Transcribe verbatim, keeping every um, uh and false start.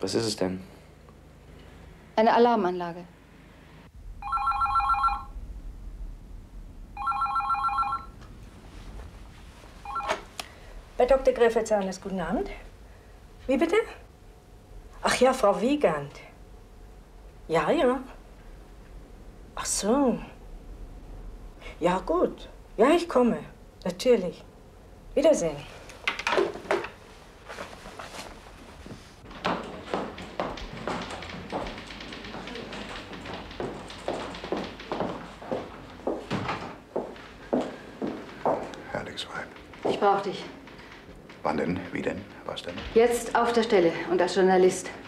Was ist es denn? Eine Alarmanlage. Bei Doktor Gräfezanes, guten Abend. Wie bitte? Ach ja, Frau Wiegand. Ja, ja. Ach so. Ja, gut. Ja, ich komme. Natürlich. Wiedersehen. Herrliches Weib. Ich brauche dich. Wann denn? Wie denn? Was denn? Jetzt auf der Stelle und als Journalist.